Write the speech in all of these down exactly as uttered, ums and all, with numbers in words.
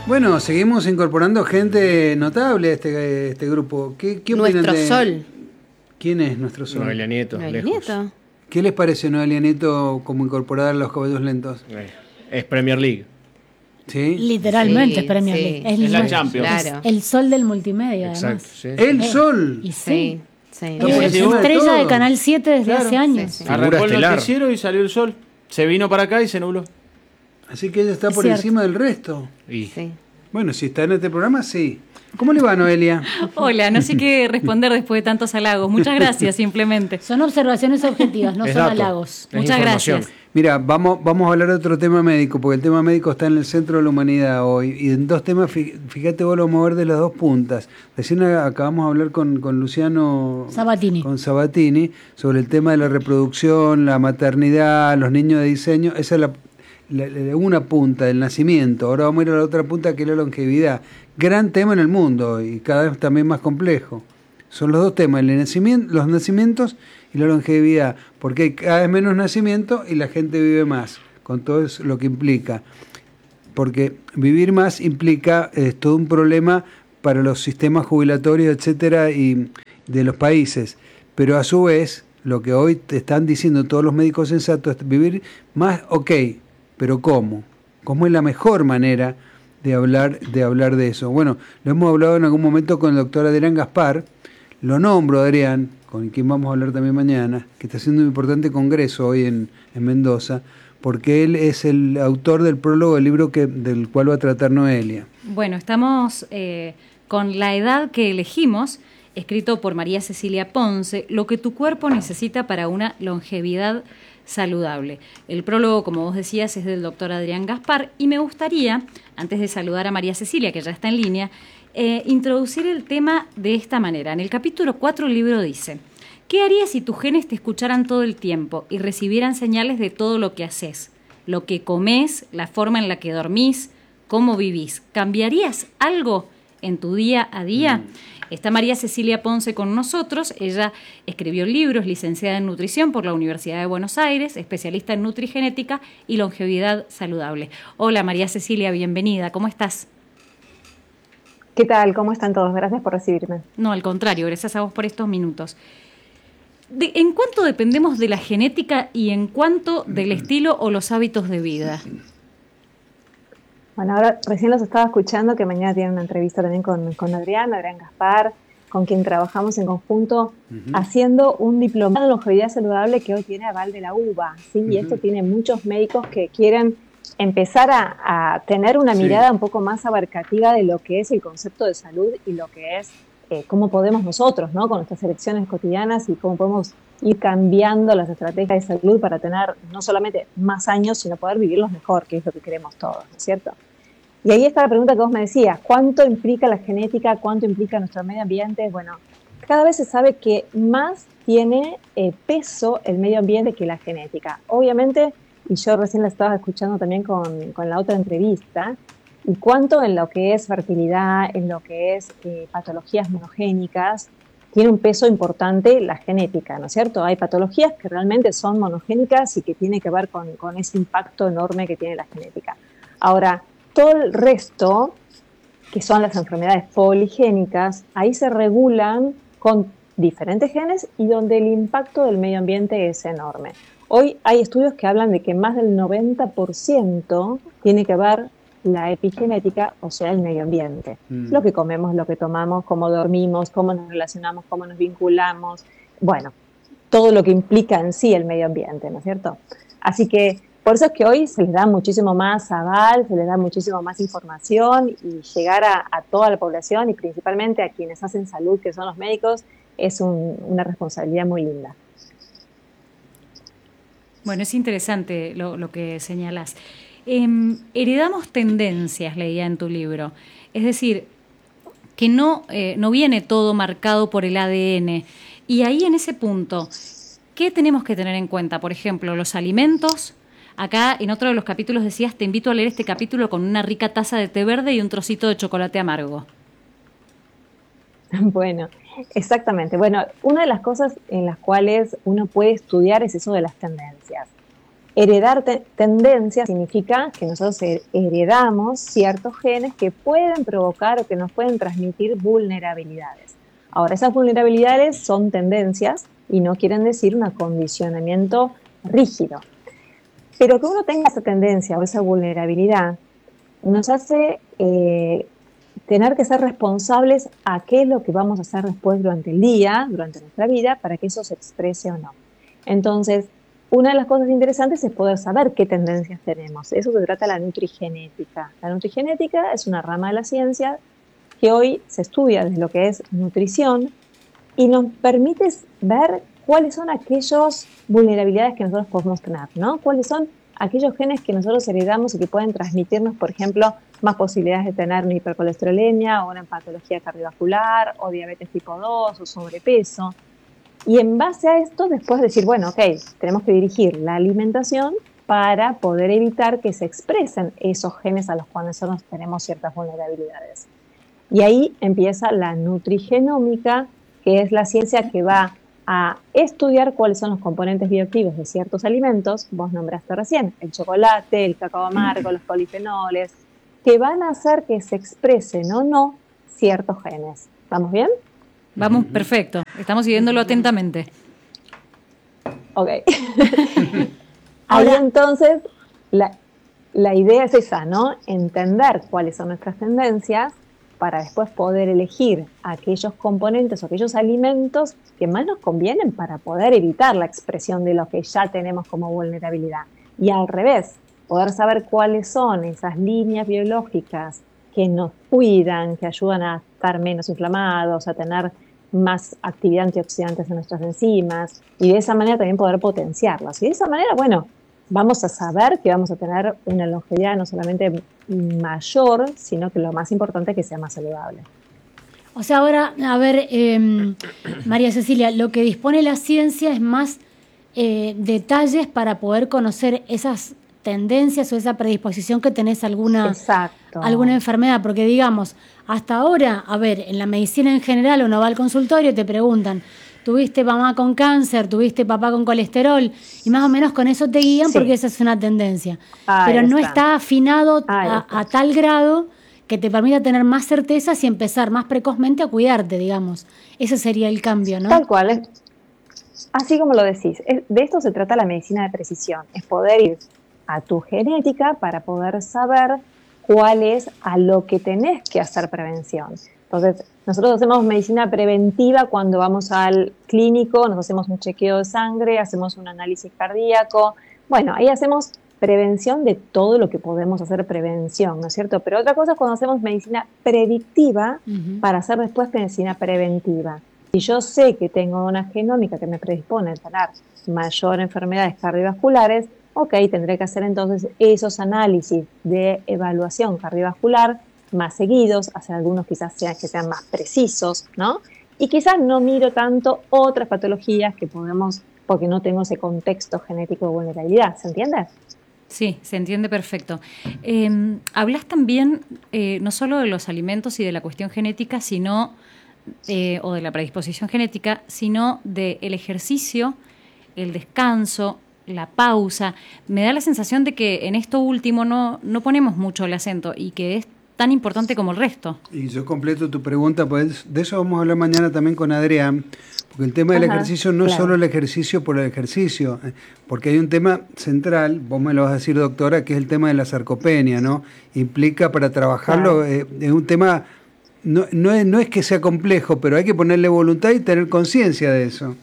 Bueno, seguimos incorporando gente notable a este, este grupo. ¿Qué, qué opinan Nuestro de... sol. ¿Quién es nuestro sol? Noelia Nieto, Noelia lejos. Nieto. ¿Qué les parece Noelia Nieto como incorporada a los caballos lentos? Eh, Es Premier League. ¿Sí? Literalmente Sí, es Premier sí. League. Es el, la Champions. Claro. el sol del multimedia, Exacto, además. sí. ¡El Eh, sol! Y Sí, sí. sí. Está Es por encima de estrella todo. de Canal siete desde Claro. hace años. Sí, sí. Arrancó el estelar. noticiero y salió el sol. Se vino para acá y se nubló. Así que ella está Es por cierto. encima del resto. Y Sí. Bueno, si está en este programa, sí. ¿Cómo le va, Noelia? Hola, no sé qué responder después de tantos halagos. Muchas gracias, simplemente. Son observaciones objetivas, no Es son dato. halagos. Es Muchas información. gracias. Mira, vamos, vamos a hablar de otro tema médico, porque el tema médico está en el centro de la humanidad hoy. Y en dos temas, fí- fíjate vos, lo vamos a ver de las dos puntas. Recién a- acabamos de hablar con, con Luciano Sabatini. con Sabatini sobre el tema de la reproducción, la maternidad, los niños de diseño. Esa es la, la- la- una punta del nacimiento. Ahora vamos a ir a la otra punta, que es la longevidad. Gran tema en el mundo y cada vez también más complejo. Son los dos temas, el nacimiento, los nacimientos y la longevidad, porque hay cada vez menos nacimiento y la gente vive más, con todo eso lo que implica. Porque vivir más implica eh, todo un problema para los sistemas jubilatorios, etcétera, y de los países. Pero a su vez, lo que hoy te están diciendo todos los médicos sensatos es vivir más, ok, pero ¿cómo? ¿Cómo es la mejor manera de hablar, de hablar de eso? Bueno, lo hemos hablado en algún momento con el doctor Adrián Gaspar. Lo nombro, Adrián, con quien vamos a hablar también mañana, que está haciendo un importante congreso hoy en, en Mendoza, porque él es el autor del prólogo del libro que, del cual va a tratar Noelia. Bueno, estamos eh, con La edad que elegimos, escrito por María Cecilia Ponce, Lo que tu cuerpo necesita para una longevidad saludable. El prólogo, como vos decías, es del doctor Adrián Gaspar, y me gustaría, antes de saludar a María Cecilia, que ya está en línea, eh, introducir el tema de esta manera. En el capítulo cuatro el libro dice: ¿qué harías si tus genes te escucharan todo el tiempo y recibieran señales de todo lo que haces? Lo que comés, la forma en la que dormís, cómo vivís. ¿Cambiarías algo en tu día a día? Mm. Está María Cecilia Ponce con nosotros. Ella escribió libros, licenciada en nutrición por la Universidad de Buenos Aires, especialista en nutrigenética y longevidad saludable. Hola María Cecilia, bienvenida. ¿Cómo estás? ¿Qué tal? ¿Cómo están todos? Gracias por recibirme. No, al contrario, gracias a vos por estos minutos. De, ¿En cuánto dependemos de la genética y en cuánto del estilo o los hábitos de vida? Bueno, ahora recién los estaba escuchando, que mañana tienen una entrevista también con, con Adrián, Adrián Gaspar, con quien trabajamos en conjunto, uh-huh. haciendo un diplomado de longevidad saludable que hoy tiene aval de la U B A, ¿sí? Uh-huh. Y esto tiene muchos médicos que quieren empezar a, a tener una sí. mirada un poco más abarcativa de lo que es el concepto de salud y lo que es eh, cómo podemos nosotros, ¿no? Con nuestras elecciones cotidianas y cómo podemos ir cambiando las estrategias de salud para tener no solamente más años, sino poder vivirlos mejor, que es lo que queremos todos, ¿no es cierto? Y ahí está la pregunta que vos me decías, ¿cuánto implica la genética? ¿Cuánto implica nuestro medio ambiente? Bueno, cada vez se sabe que más tiene eh, peso el medio ambiente que la genética. Obviamente, y yo recién la estaba escuchando también con, con la otra entrevista, y cuánto en lo que es fertilidad, en lo que es eh, patologías monogénicas, tiene un peso importante la genética, ¿no es cierto? Hay patologías que realmente son monogénicas y que tiene que ver con, con ese impacto enorme que tiene la genética. Ahora, todo el resto, que son las enfermedades poligénicas, ahí se regulan con diferentes genes y donde el impacto del medio ambiente es enorme. Hoy hay estudios que hablan de que más del noventa por ciento tiene que ver la epigenética, o sea, el medio ambiente. Mm. Lo que comemos, lo que tomamos, cómo dormimos, cómo nos relacionamos, cómo nos vinculamos. Bueno, todo lo que implica en sí el medio ambiente, ¿no es cierto? Así que por eso es que hoy se les da muchísimo más aval, se les da muchísimo más información y llegar a, a toda la población y principalmente a quienes hacen salud, que son los médicos, es un, una responsabilidad muy linda. Bueno, es interesante lo, lo que señalás. Eh, heredamos tendencias, leía en tu libro. Es decir, que no, eh, no viene todo marcado por el A D N. Y ahí en ese punto, ¿qué tenemos que tener en cuenta? Por ejemplo, los alimentos. Acá en otro de los capítulos decías, te invito a leer este capítulo con una rica taza de té verde y un trocito de chocolate amargo. Bueno, exactamente. Bueno, una de las cosas en las cuales uno puede estudiar es eso de las tendencias. heredar te- tendencias significa que nosotros heredamos ciertos genes que pueden provocar o que nos pueden transmitir vulnerabilidades. Ahora, esas vulnerabilidades son tendencias y no quieren decir un acondicionamiento rígido. Pero que uno tenga esa tendencia o esa vulnerabilidad nos hace eh, tener que ser responsables a qué es lo que vamos a hacer después durante el día, durante nuestra vida, para que eso se exprese o no. Entonces, una de las cosas interesantes es poder saber qué tendencias tenemos. Eso se trata de la nutrigenética. La nutrigenética es una rama de la ciencia que hoy se estudia desde lo que es nutrición y nos permite ver cuáles son aquellas vulnerabilidades que nosotros podemos tener, ¿no? Cuáles son aquellos genes que nosotros heredamos y que pueden transmitirnos, por ejemplo, más posibilidades de tener una hipercolesterolemia o una patología cardiovascular o diabetes tipo dos o sobrepeso. Y en base a esto, después decir, bueno, ok, tenemos que dirigir la alimentación para poder evitar que se expresen esos genes a los cuales nosotros tenemos ciertas vulnerabilidades. Y ahí empieza la nutrigenómica, que es la ciencia que va a estudiar cuáles son los componentes bioactivos de ciertos alimentos, vos nombraste recién, el chocolate, el cacao amargo, los polifenoles, que van a hacer que se expresen o no ciertos genes. ¿Vamos bien? Vamos, perfecto. Estamos siguiéndolo atentamente. Ok. Ahí entonces, la, la idea es esa, ¿no? Entender cuáles son nuestras tendencias para después poder elegir aquellos componentes o aquellos alimentos que más nos convienen para poder evitar la expresión de lo que ya tenemos como vulnerabilidad. Y al revés, poder saber cuáles son esas líneas biológicas que nos cuidan, que ayudan a estar menos inflamados, a tener más actividad antioxidante en nuestras enzimas, y de esa manera también poder potenciarlas. Y de esa manera, bueno, vamos a saber que vamos a tener una longevidad no solamente mayor, sino que lo más importante es que sea más saludable. O sea, ahora, a ver, eh, María Cecilia, lo que dispone la ciencia es más eh, detalles para poder conocer esas tendencias o esa predisposición que tenés a alguna, Exacto. alguna enfermedad, porque digamos, hasta ahora, a ver, en la medicina en general uno va al consultorio y te preguntan, tuviste mamá con cáncer, tuviste papá con colesterol, y más o menos con eso te guían, sí, porque esa es una tendencia. Ahí pero no está, está afinado a, a tal grado que te permita tener más certezas y empezar más precozmente a cuidarte, digamos. Ese sería el cambio, ¿no? Tal cual, ¿eh? Así como lo decís, de esto se trata la medicina de precisión, es poder ir a tu genética para poder saber cuál es a lo que tenés que hacer prevención. Entonces, nosotros hacemos medicina preventiva cuando vamos al clínico, nos hacemos un chequeo de sangre, hacemos un análisis cardíaco. Bueno, ahí hacemos prevención de todo lo que podemos hacer prevención, ¿no es cierto? Pero otra cosa es cuando hacemos medicina predictiva, uh-huh, para hacer después medicina preventiva. Si yo sé que tengo una genómica que me predispone a tener mayor enfermedades cardiovasculares, ok, tendré que hacer entonces esos análisis de evaluación cardiovascular más seguidos, hacer algunos quizás sean, que sean más precisos, ¿no? Y quizás no miro tanto otras patologías que podemos, porque no tengo ese contexto genético de vulnerabilidad, ¿se entiende? Sí, se entiende perfecto. Eh, hablas también eh, no solo de los alimentos y de la cuestión genética, sino, eh, o de la predisposición genética, sino del ejercicio, el descanso, la pausa. Me da la sensación de que en esto último no, no ponemos mucho el acento y que es tan importante como el resto. Y yo completo tu pregunta, pues de eso vamos a hablar mañana también con Adrián, porque el tema del Ajá, ejercicio no claro. es solo el ejercicio por el ejercicio, porque hay un tema central, vos me lo vas a decir, doctora, que es el tema de la sarcopenia, ¿no? Implica para trabajarlo, claro. eh, es un tema, no, no, es, no es que sea complejo, pero hay que ponerle voluntad y tener conciencia de eso.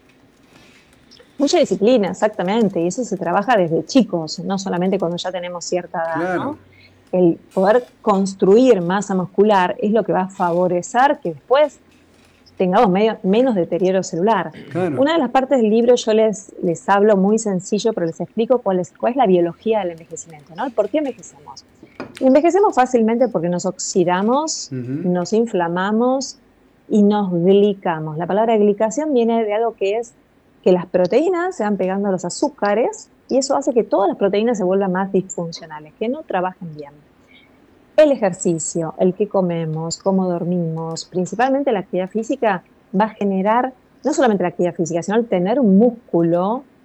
Mucha disciplina, exactamente, y eso se trabaja desde chicos, no solamente cuando ya tenemos cierta edad, claro. ¿no? El poder construir masa muscular es lo que va a favorecer que después tengamos medio, menos deterioro celular. Claro. Una de las partes del libro yo les, les hablo muy sencillo, pero les explico cuál es, cuál es la biología del envejecimiento, ¿no? ¿Por qué envejecemos? Envejecemos fácilmente porque nos oxidamos, uh-huh. nos inflamamos y nos glicamos. La palabra glicación viene de algo que es que las proteínas se van pegando a los azúcares y eso hace que todas las proteínas se vuelvan más disfuncionales, que no trabajen bien. El ejercicio, el que comemos, cómo dormimos, principalmente la actividad física, va a generar, no solamente la actividad física, sino el tener un músculo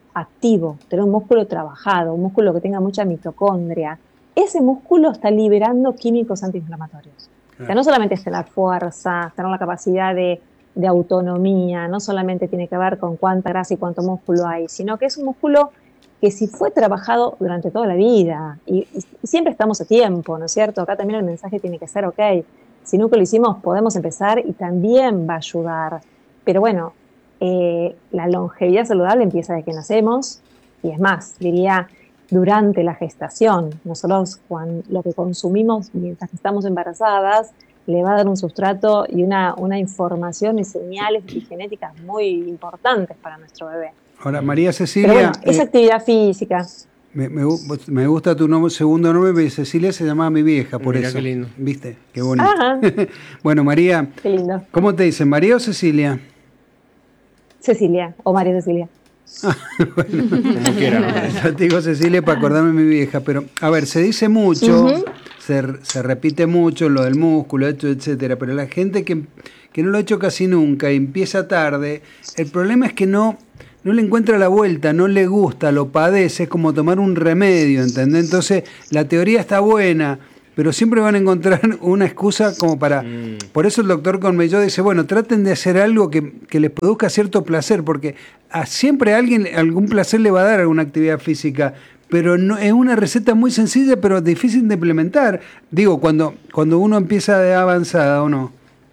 activo, tener un músculo trabajado, un músculo que tenga mucha mitocondria, ese músculo está liberando químicos antiinflamatorios. O sea, no solamente es tener fuerza, tener la capacidad de, de autonomía, no solamente tiene que ver con cuánta grasa y cuánto músculo hay, sino que es un músculo que si fue trabajado durante toda la vida, y, y siempre estamos a tiempo, ¿no es cierto? Acá también el mensaje tiene que ser, ok, si nunca lo hicimos, podemos empezar y también va a ayudar. Pero bueno, eh, la longevidad saludable empieza desde que nacemos, y es más, diría, durante la gestación. Nosotros cuando, lo que consumimos mientras que estamos embarazadas le va a dar un sustrato y una, una información y señales epigenéticas muy importantes para nuestro bebé. Ahora, María Cecilia... Pero bueno, esa eh, actividad física... Me, me, me gusta tu nombre, segundo nombre, Cecilia se llamaba mi vieja, por Mirá eso. qué lindo. ¿Viste? Qué bonito. Ajá. Bueno, María, Qué lindo. ¿cómo te dicen? ¿María o Cecilia? Cecilia, o María Cecilia. Bueno, Como quiera, ¿no? yo te digo Cecilia para acordarme de mi vieja, pero a ver, se dice mucho, Uh-huh. se, se repite mucho lo del músculo, hecho, etcétera, pero la gente que, que no lo ha hecho casi nunca y empieza tarde, el problema es que no, no le encuentra la vuelta, no le gusta, lo padece, es como tomar un remedio, ¿entendés? Entonces, la teoría está buena, pero siempre van a encontrar una excusa como para... Mm. Por eso el doctor Cormelló dice, bueno, traten de hacer algo que, que les produzca cierto placer, porque a siempre a alguien algún placer le va a dar alguna actividad física, pero no, es una receta muy sencilla, pero difícil de implementar. Digo, cuando, cuando uno empieza de avanzada, ¿o no?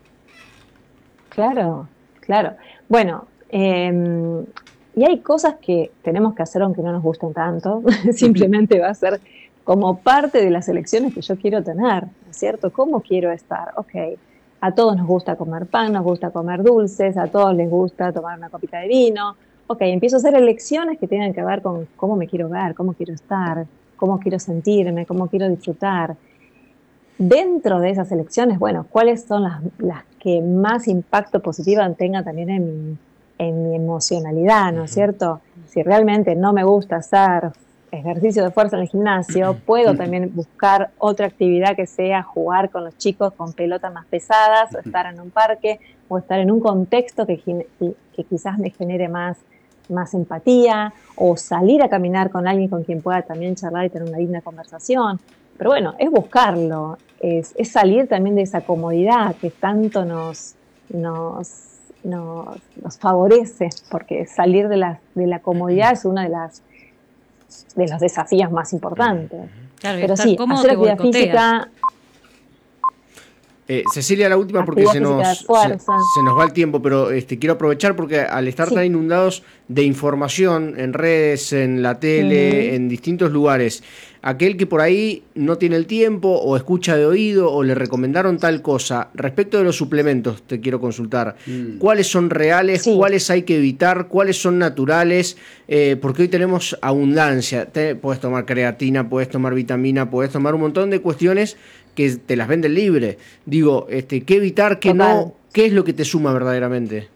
Claro, claro. Bueno, eh, y hay cosas que tenemos que hacer aunque no nos gusten tanto, simplemente va a ser como parte de las elecciones que yo quiero tener, ¿no es cierto? ¿Cómo quiero estar? Ok, a todos nos gusta comer pan, nos gusta comer dulces, a todos les gusta tomar una copita de vino. Ok, empiezo a hacer elecciones que tienen que ver con cómo me quiero ver, cómo quiero estar, cómo quiero sentirme, cómo quiero disfrutar. Dentro de esas elecciones, bueno, ¿cuáles son las, las que más impacto positivo tengan también en mi, en mi emocionalidad, ¿no es cierto? Si realmente no me gusta hacer ejercicio de fuerza en el gimnasio, puedo también buscar otra actividad que sea jugar con los chicos con pelotas más pesadas, o estar en un parque, o estar en un contexto que, que quizás me genere más, más empatía, o salir a caminar con alguien con quien pueda también charlar y tener una linda conversación. Pero bueno, es buscarlo, es, es salir también de esa comodidad que tanto nos, nos, nos, nos favorece, porque salir de la, de la comodidad es una de las de los desafíos más importantes. Claro, pero sí, hacer actividad física... Eh, Cecilia, la última porque se nos, se, se nos va el tiempo, pero este, quiero aprovechar porque al estar sí. tan inundados de información en redes, en la tele, uh-huh. en distintos lugares, aquel que por ahí no tiene el tiempo o escucha de oído o le recomendaron tal cosa, respecto de los suplementos te quiero consultar, mm. ¿cuáles son reales? Sí. ¿Cuáles hay que evitar? ¿Cuáles son naturales? Eh, porque hoy tenemos abundancia, te, puedes tomar creatina, puedes tomar vitamina, puedes tomar un montón de cuestiones que te las venden libre. Digo, este, ¿qué evitar? ¿Qué Total. no? ¿Qué es lo que te suma verdaderamente?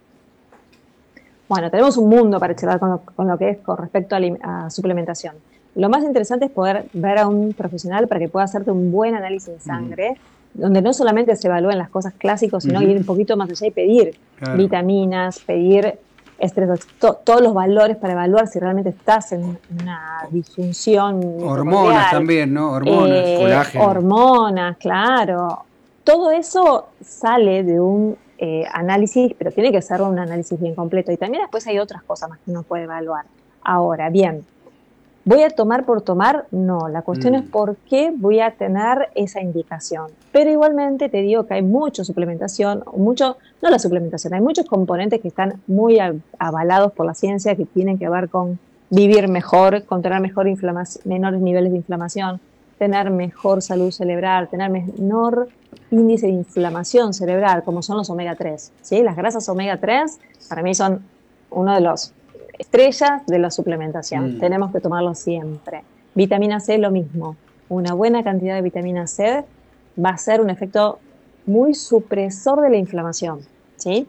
Bueno, tenemos un mundo para charlar con lo, con lo que es con respecto a, a suplementación. Lo más interesante es poder ver a un profesional para que pueda hacerte un buen análisis de sangre, uh-huh. donde no solamente se evalúen las cosas clásicas, sino uh-huh. ir un poquito más allá y pedir claro. vitaminas, pedir estrés, to, todos los valores para evaluar si realmente estás en una disfunción. Hormonas también, ¿no? Hormonas, eh, colágeno. Hormonas, claro. Todo eso sale de un eh, análisis, pero tiene que ser un análisis bien completo. Y también después hay otras cosas más que uno puede evaluar. Ahora, bien, ¿voy a tomar por tomar? No, la cuestión mm. es por qué voy a tener esa indicación. Pero igualmente te digo que hay mucha suplementación, mucho, no la suplementación, hay muchos componentes que están muy avalados por la ciencia que tienen que ver con vivir mejor, con tener mejor inflamación, menores niveles de inflamación, tener mejor salud cerebral, tener menor índice de inflamación cerebral, como son los omega tres. ¿Sí? Las grasas omega tres para mí son uno de los estrellas de la suplementación. Mm. Tenemos que tomarlo siempre. Vitamina C, lo mismo. Una buena cantidad de vitamina C va a ser un efecto muy supresor de la inflamación, ¿sí?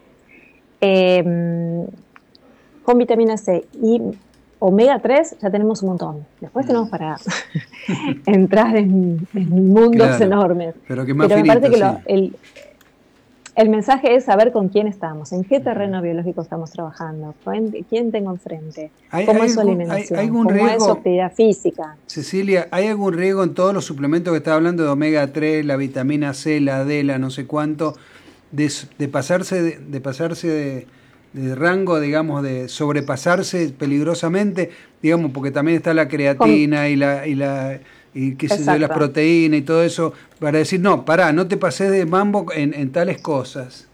Eh, con vitamina C y omega tres ya tenemos un montón. Después tenemos para entrar en, en mundos claro, enormes. Pero, que más pero finito, me parece que sí. lo, el, el mensaje es saber con quién estamos, en qué terreno biológico estamos trabajando, con quién tengo enfrente, cómo es su alimentación, hay, hay cómo riesgo, es su actividad física. Cecilia, ¿hay algún riesgo en todos los suplementos que estás hablando de omega tres, la vitamina C, la D, la no sé cuánto, de, de pasarse, de, de pasarse de, de rango, digamos, de sobrepasarse peligrosamente, digamos, porque también está la creatina con, y la... Y la y qué sé yo, las proteínas y todo eso, para decir, no, pará, no te pases de mambo en, en tales cosas?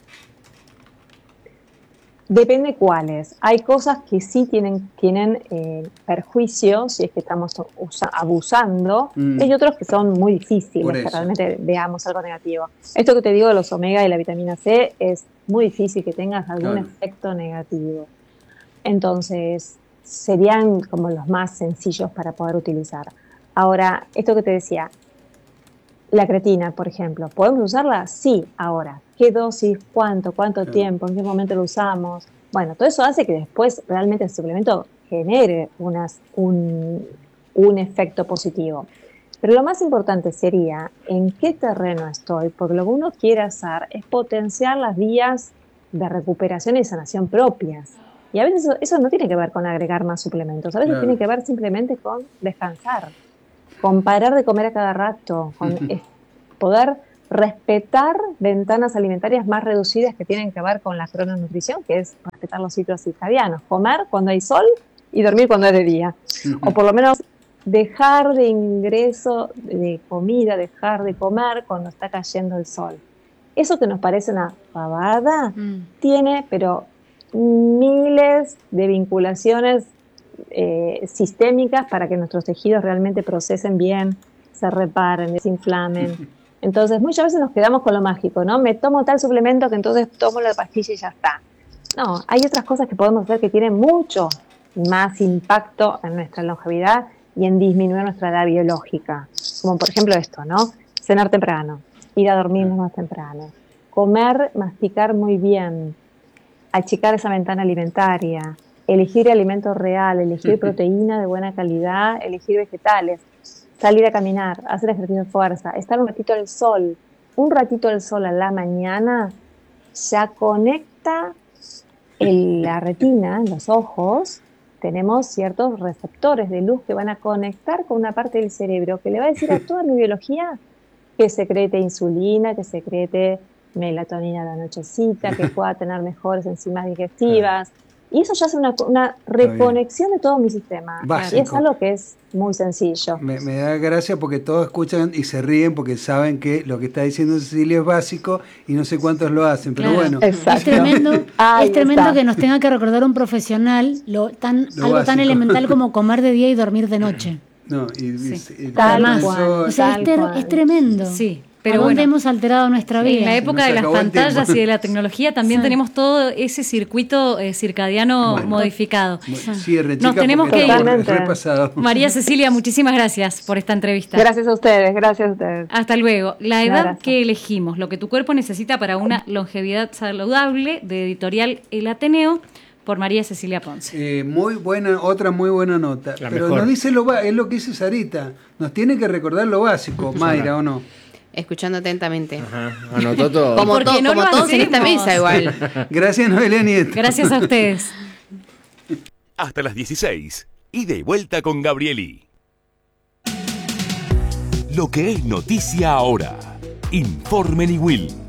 Depende cuáles. Hay cosas que sí tienen, tienen eh, perjuicio, si es que estamos usa, abusando, mm. hay otros que son muy difíciles, que realmente veamos algo negativo. Esto que te digo de los omega y la vitamina C, es muy difícil que tengas algún claro. efecto negativo. Entonces, serían como los más sencillos para poder utilizar. Ahora, esto que te decía, la creatina, por ejemplo, ¿podemos usarla? Sí, ahora. ¿Qué dosis? ¿Cuánto? ¿Cuánto sí. tiempo? ¿En qué momento lo usamos? Bueno, todo eso hace que después realmente el suplemento genere unas, un, un efecto positivo. Pero lo más importante sería en qué terreno estoy, porque lo que uno quiere hacer es potenciar las vías de recuperación y sanación propias. Y a veces eso, eso no tiene que ver con agregar más suplementos, a veces claro. tiene que ver simplemente con descansar, con parar de comer a cada rato, con uh-huh. poder respetar ventanas alimentarias más reducidas que tienen que ver con la crononutrición, que es respetar los ciclos circadianos, comer cuando hay sol y dormir cuando es de día, uh-huh. o por lo menos dejar de ingreso de comida, dejar de comer cuando está cayendo el sol. Eso que nos parece una pavada, uh-huh. tiene, pero miles de vinculaciones Eh, sistémicas para que nuestros tejidos realmente procesen bien, se reparen, desinflamen. Entonces muchas veces nos quedamos con lo mágico, ¿no? Me tomo tal suplemento que entonces tomo la pastilla y ya está. No, hay otras cosas que podemos hacer que tienen mucho más impacto en nuestra longevidad y en disminuir nuestra edad biológica, como por ejemplo esto, ¿no? Cenar temprano, ir a dormirnos más temprano, comer, masticar muy bien, achicar esa ventana alimentaria, elegir alimento real, elegir proteína de buena calidad, elegir vegetales, salir a caminar, hacer ejercicio de fuerza, estar un ratito al sol. Un ratito al sol a la mañana ya conecta el, la retina, los ojos. Tenemos ciertos receptores de luz que van a conectar con una parte del cerebro que le va a decir a toda mi biología que secrete insulina, que secrete melatonina a la nochecita, que pueda tener mejores enzimas digestivas. Y eso ya hace una, una reconexión de todo mi sistema. Básico. Y es algo que es muy sencillo. Me, me da gracia porque todos escuchan y se ríen porque saben que lo que está diciendo Cecilia es básico y no sé cuántos lo hacen, pero claro. bueno. Exacto. Es tremendo, es tremendo que nos tenga que recordar un profesional lo tan, lo algo básico. Tan elemental como comer de día y dormir de noche. No, y, sí. y, y tal más. O sea, es, ter, es tremendo. Sí. Pero bueno, hemos alterado nuestra vida. En la época de las pantallas y de la tecnología también sí. tenemos todo ese circuito eh, circadiano bueno, modificado. Cierre, chica, nos tenemos que ir. Repasado. María Cecilia, muchísimas gracias por esta entrevista. Gracias a ustedes, gracias a ustedes. Hasta luego. La edad gracias. Que elegimos, lo que tu cuerpo necesita para una longevidad saludable, de editorial El Ateneo, por María Cecilia Ponce. Eh, muy buena, otra muy buena nota. La Pero mejor. Nos dice lo es lo que dice Sarita. Nos tiene que recordar lo básico, Mayra, ¿o no? Escuchando atentamente. Ajá, anotó todo. Como, to, no como todos en esta mesa igual. Gracias, Noelia Nieto. Gracias a ustedes. Hasta las dieciséis. Ida y vuelta con Gabrieli. Lo que es noticia ahora. Informe Niwil.